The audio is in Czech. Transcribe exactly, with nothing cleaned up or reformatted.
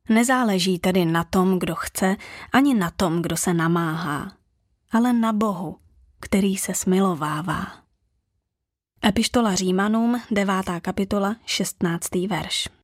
Nezáleží tedy na tom, kdo chce, ani na tom, kdo se namáhá, ale na Bohu, který se smilovává. Epištola Římanům, devátá kapitola, šestnáctý verš.